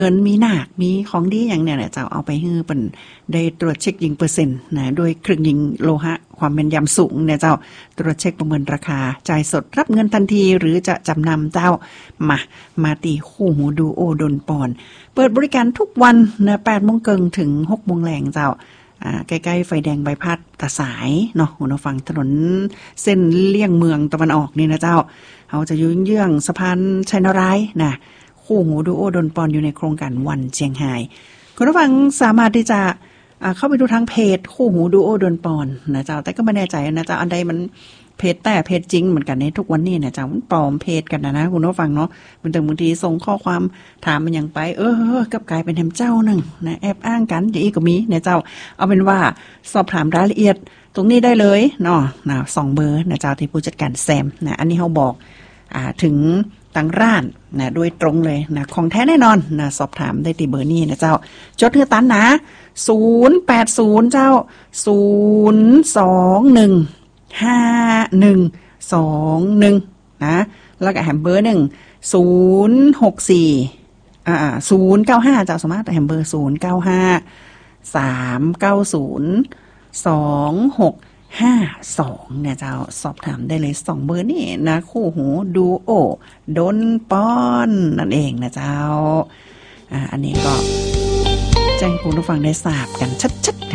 เงินมีหนักมีของดีอย่างเนี่ยเจ้าเอาไปให้เป็นได้ตรวจเช็คยิงเปอร์เซ็นต์นะด้วยเครื่องยิงโลหะความแม่นยำสูงเนี่ยเจ้าตรวจเช็คประเมินราคาจ่ายสดรับเงินทันทีหรือจะจำนำเจ้ามาตีคู่หูดูโอดนปอนเปิดบริการทุกวันนะ8 โมงเกิงถึง6 โมงแรงเจ้าใกล้ๆไฟแดงใบพัดตาสายเนาะหัวฟังถนนเส้นเลี่ยงเมืองตะวันออกนี่นะเจ้าเขาจะยืนเยื้องสะพานชัยนารายณ์นะคู่หูดูโอดนปอนอยู่ในโครงการวันเชียงไฮ้คุณผู้ฟังสามารถที่จะเข้าไปดูทางเพจคู่หูดูโอดนปอนนะเจ้าแต่ก็ไม่แน่ใจนะเจ้าอันใดมันเพจแต่เพจจริงเหมือนกันในทุกวันนี้เนี่ยเจ้ามันปลอมเพจกันนะคุณผู้ฟังเนาะบางทีส่งข้อความถามมันอย่างไปกับกลายเป็นแฮมเจ้านึงนะแอบอ้างกันอย่างอีกก็มีเนี่ยเจ้าเอาเป็นว่าสอบถามรายละเอียดตรงนี้ได้เลยเนาะ2 เบอร์นะเจ้าที่ผู้จัดการแซมนะอันนี้เขาบอกถึงตังร้านนะโดยตรงเลยนะของแท้แน่นอนนะสอบถามได้ที่เบอร์นี้นะเจ้าจดเฮือตันนะ080เจ้า0215121นะแล้วก็แฮมเบอร์064095เจ้าสมมติแฮมเบอร์095390252เนี่ยเจ้าสอบถามได้เลย2 เบอร์นี่นะคู่หูดูโอดนปอนนั่นเองนะเจ้าอันนี้ก็แจ้งคุณผู้ฟังได้ทราบกันชัดๆ